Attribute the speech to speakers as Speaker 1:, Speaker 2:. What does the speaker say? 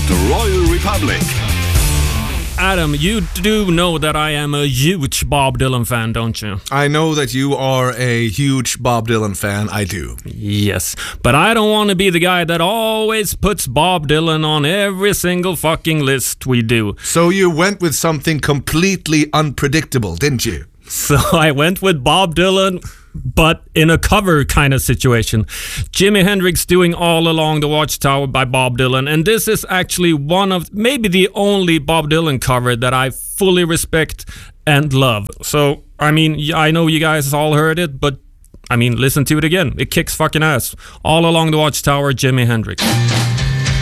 Speaker 1: the Royal Republic.
Speaker 2: Adam, you do know that I am a huge Bob Dylan fan, don't you?
Speaker 3: I know that you are a huge Bob Dylan fan, I do.
Speaker 2: Yes, but I don't want to be the guy that always puts Bob Dylan on every single fucking list we do.
Speaker 3: So you went with something completely unpredictable, didn't you?
Speaker 2: So I went with Bob Dylan, but in a cover kind of situation. Jimi Hendrix doing All Along the Watchtower by Bob Dylan, and this is actually one of maybe the only Bob Dylan cover that I fully respect and love. So, I mean, I know you guys all heard it, but I mean, listen to it again. It kicks fucking ass. All Along the Watchtower, Jimi Hendrix.